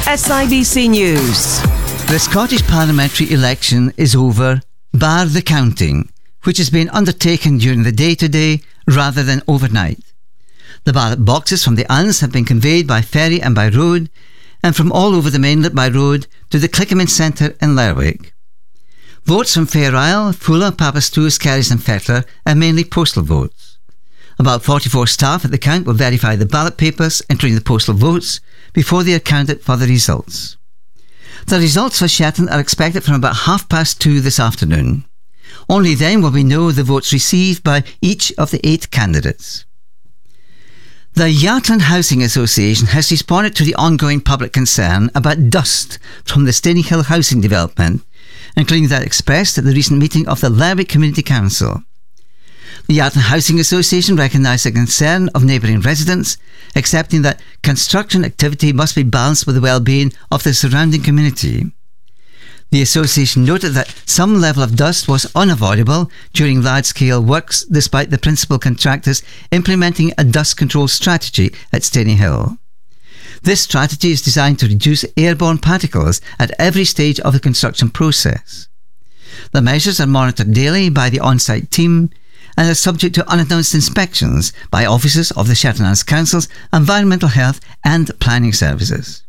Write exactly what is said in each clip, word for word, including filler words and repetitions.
S I B C News. The Scottish parliamentary election is over, bar the counting, which has been undertaken during the day today rather than overnight. The ballot boxes from the Anns have been conveyed by ferry and by road, and from all over the mainland by road to the Clickerman Centre in Lerwick. Votes from Fair Isle, Fulla, Papastous, Kerris and Fettler are mainly postal votes. About forty-four staff at the count will verify the ballot papers, including the postal votes, before they are counted for the results. The results for Shetland are expected from about half past two this afternoon. Only then will we know the votes received by each of the eight candidates. The Yatland Housing Association has responded to the ongoing public concern about dust from the Steny Hill housing development, including that expressed at the recent meeting of the Lerwick Community Council. The Yatland Housing Association recognised the concern of neighbouring residents, accepting that construction activity must be balanced with the well-being of the surrounding community. The association noted that some level of dust was unavoidable during large-scale works, despite the principal contractors implementing a dust control strategy at Steny Hill. This strategy is designed to reduce airborne particles at every stage of the construction process. The measures are monitored daily by the on-site team and are subject to unannounced inspections by officers of the Shetland Islands Council's Environmental Health and Planning Services.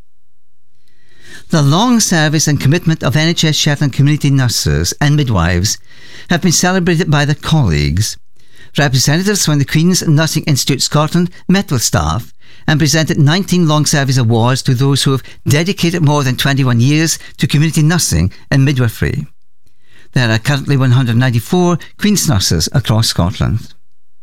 The long service and commitment of N H S Shetland community nurses and midwives have been celebrated by their colleagues. Representatives from the Queen's Nursing Institute Scotland met with staff and presented nineteen long service awards to those who have dedicated more than twenty-one years to community nursing and midwifery. There are currently one hundred ninety-four Queen's nurses across Scotland.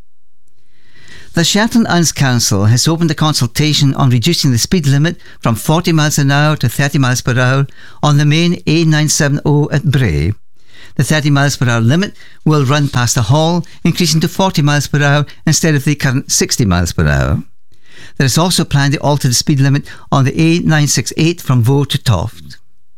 The Shetland Islands Council has opened a consultation on reducing the speed limit from forty miles an hour to thirty miles per hour on the main A nine seventy at Bray. The thirty miles per hour limit will run past the Hall, increasing to forty miles per hour instead of the current sixty miles per hour. There is also planned to alter the speed limit on the A nine sixty-eight from Vaux to Toft.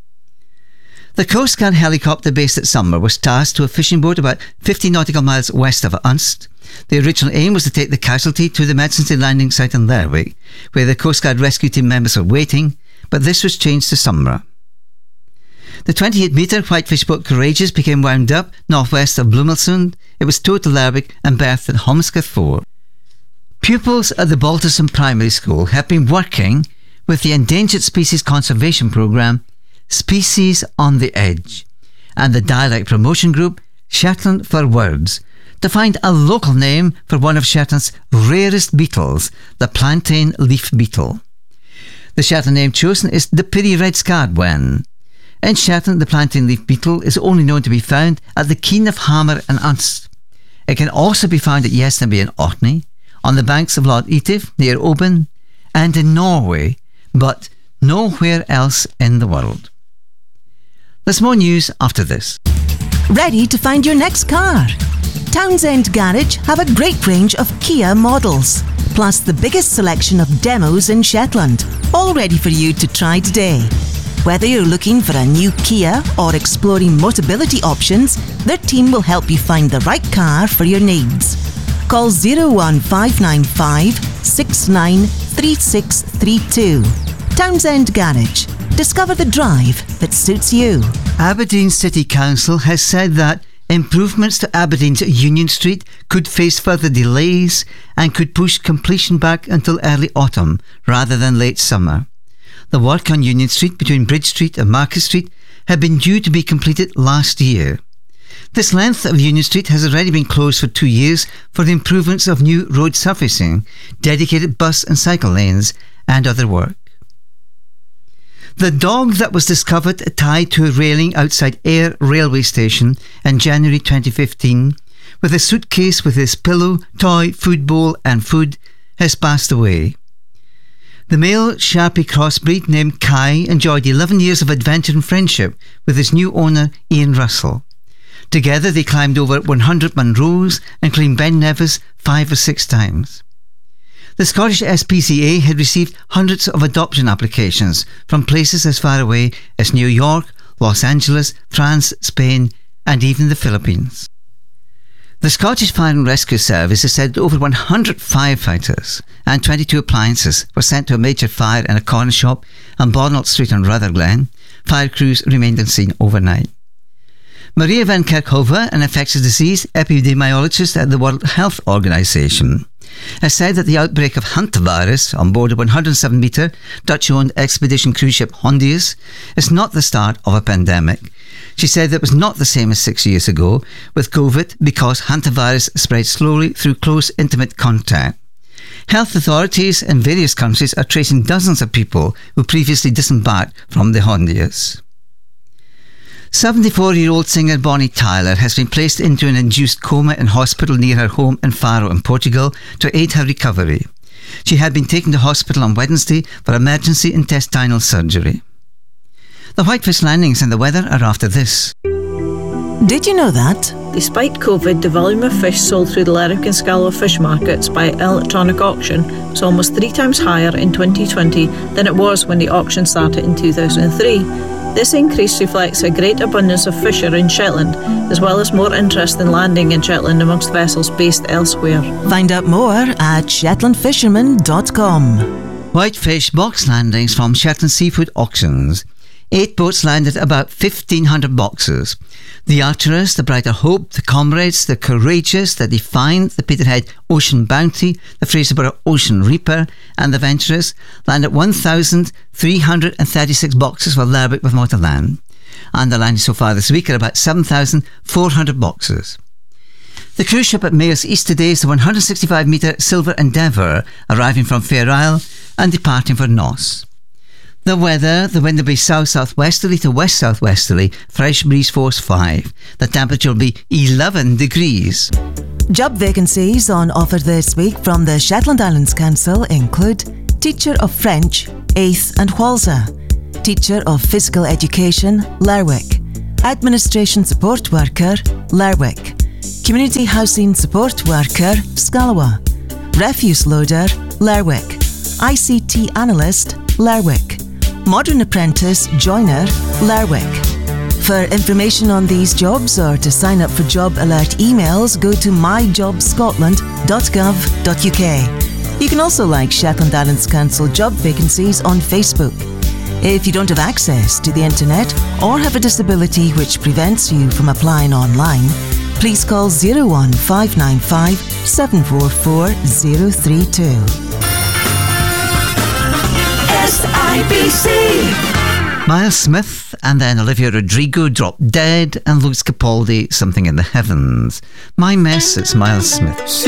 The Coast Guard helicopter based at Summer was tasked to a fishing boat about fifty nautical miles west of Unst. The original aim was to take the casualty to the emergency landing site in Lerwick, where the Coast Guard rescue team members are waiting, but this was changed to Summer. The twenty-eight metre whitefish boat Courageous became wound up northwest of Blumelsund. It was towed to Lerwick and berthed at Holmescott Fort. Pupils at the Balterson Primary School have been working with the Endangered Species Conservation Programme Species on the Edge and the dialect promotion group Shetland for Words to find a local name for one of Shetland's rarest beetles, the plantain leaf beetle. The Shetland name chosen is the Pirrie red-scarred wen. In Shetland, the plantain leaf beetle is only known to be found at the Keen of Hammer and Unst. It can also be found at Yestenby and Orkney, on the banks of Loch Etive near Oban, and in Norway, but nowhere else in the world. There's more news after this. Ready to find your next car? Townsend Garage have a great range of Kia models, plus the biggest selection of demos in Shetland, all ready for you to try today. Whether you're looking for a new Kia or exploring Motability options, their team will help you find the right car for your needs. Call zero one five nine five, six nine three six three two. Townsend Garage. Discover the drive that suits you. Aberdeen City Council has said that improvements to Aberdeen's Union Street could face further delays and could push completion back until early autumn rather than late summer. The work on Union Street between Bridge Street and Market Street had been due to be completed last year. This length of Union Street has already been closed for two years for the improvements of new road surfacing, dedicated bus and cycle lanes and other work. The dog that was discovered tied to a railing outside Ayr railway station in January twenty fifteen, with a suitcase with his pillow, toy, food bowl and food, has passed away. The male Sharpie crossbreed named Kai enjoyed eleven years of adventure and friendship with his new owner Ian Russell. Together they climbed over one hundred Munros and climbed Ben Nevis five or six times. The Scottish S P C A had received hundreds of adoption applications from places as far away as New York, Los Angeles, France, Spain and even the Philippines. The Scottish Fire and Rescue Service has said over one hundred firefighters and twenty-two appliances were sent to a major fire in a corner shop on Bonald Street in Rutherglen. Fire crews remained on scene overnight. Maria van Kerkhove, an infectious disease epidemiologist at the World Health Organization, has said that the outbreak of hantavirus on board a one hundred seven metre Dutch-owned expedition cruise ship Hondius is not the start of a pandemic. She said that it was not the same as six years ago with COVID because hantavirus spread slowly through close, intimate contact. Health authorities in various countries are tracing dozens of people who previously disembarked from the Hondius. seventy-four-year-old singer Bonnie Tyler has been placed into an induced coma in hospital near her home in Faro in Portugal to aid her recovery. She had been taken to hospital on Wednesday for emergency intestinal surgery. The Whitefish landings and the weather are after this. Did you know that? Despite COVID, the volume of fish sold through the Lerwick and Scalwa fish markets by electronic auction was almost three times higher in twenty twenty than it was when the auction started in two thousand three. This increase reflects a great abundance of fisher in Shetland, as well as more interest in landing in Shetland amongst vessels based elsewhere. Find out more at shetland fisherman dot com. Whitefish box landings from Shetland Seafood Auctions. Eight boats landed about fifteen hundred boxes. The Arteris, the Brighter Hope, the Comrades, the Courageous, the Defiant, the Peterhead Ocean Bounty, the Fraserburgh Ocean Reaper and the Venturous landed one thousand three hundred thirty-six boxes for Lerwick with Motorland. And the landings so far this week are about seven thousand four hundred boxes. The cruise ship at Mayors East today is the one hundred sixty-five metre Silver Endeavour, arriving from Fair Isle and departing for Noss. The weather, the wind will be south-southwesterly to west-southwesterly, fresh breeze force five. The temperature will be eleven degrees. Job vacancies on offer this week from the Shetland Islands Council include Teacher of French, Aith and Whalza, Teacher of Physical Education, Lerwick, Administration Support Worker, Lerwick, Community Housing Support Worker, Scalwa, Refuse Loader, Lerwick, I C T Analyst, Lerwick, Modern Apprentice Joiner, Lerwick. For information on these jobs or to sign up for job alert emails, go to my job scotland dot gov dot u k. You can also like Shetland Islands Council job vacancies on Facebook. If you don't have access to the internet or have a disability which prevents you from applying online, please call zero one five nine five seven four four zero three two. S I B C. Miles Smith and then Olivia Rodrigo dropped Dead and Luis Capaldi Something in the Heavens. My Mess, it's Miles Smith.